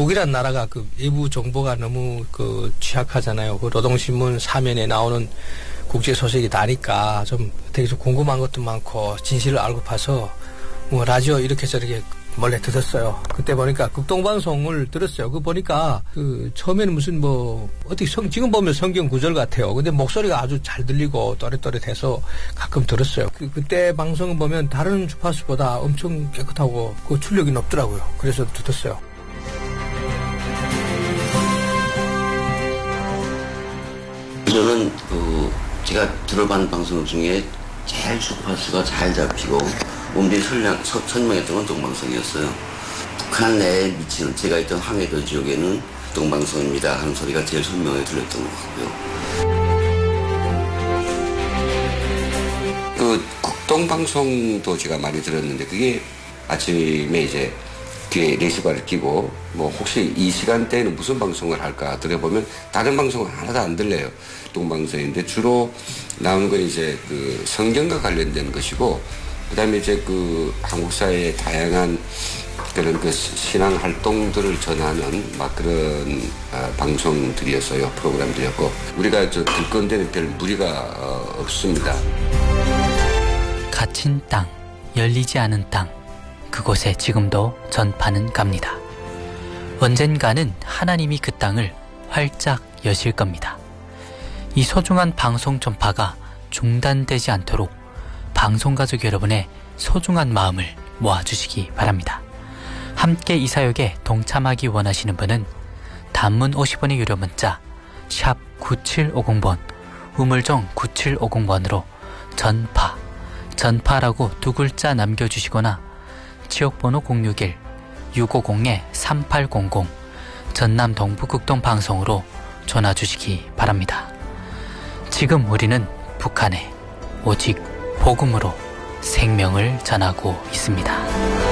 북이란 나라가 그 외부 정보가 너무 그 취약하잖아요. 그 노동신문 사면에 나오는 국제 소식이 나니까 좀 되게 좀 궁금한 것도 많고 진실을 알고 파서 뭐 라디오 이렇게 저렇게 몰래 들었어요. 그때 보니까 극동방송을 들었어요. 그 보니까 그 처음에는 무슨 뭐 어떻게 지금 보면 성경 구절 같아요. 근데 목소리가 아주 잘 들리고 또렷또렷해서 가끔 들었어요. 그때 방송을 보면 다른 주파수보다 엄청 깨끗하고 그 출력이 높더라고요. 그래서 듣었어요. 저는 제가 들어본 방송 중에 제일 주파수가 잘 잡히고 몸들이 선명했던 건 동방송이었어요. 북한 내에 미치는 제가 있던 황해도 지역에는 동방송입니다 하는 소리가 제일 선명하게 들렸던 것 같고요. 그 국동방송도 제가 많이 들었는데 그게 아침에 이제 귀에 레시바를 끼고 뭐 혹시 이 시간대에는 무슨 방송을 할까 들어보면 다른 방송은 하나도 안 들려요. 동방송인데 주로 나오는 건 이제 그 성경과 관련된 것이고 그다음에 이제 그 한국 사회의 다양한 그런 그 신앙 활동들을 전하는 막 그런 방송들이었어요. 프로그램들이었고 우리가 들 건데는 별 무리가 없습니다. 갇힌 땅, 열리지 않은 땅, 그곳에 지금도 전파는 갑니다. 언젠가는 하나님이 그 땅을 활짝 여실 겁니다. 이 소중한 방송 전파가 중단되지 않도록 방송가족 여러분의 소중한 마음을 모아주시기 바랍니다. 함께 이 사역에 동참하기 원하시는 분은 단문 50원의 유료 문자 샵 9750번 우물정 9750번으로 전파라고 두 글자 남겨주시거나 지역번호 061-650-3800 전남 동부극동방송으로 전화주시기 바랍니다. 지금 우리는 북한에 오직 복음으로 생명을 전하고 있습니다.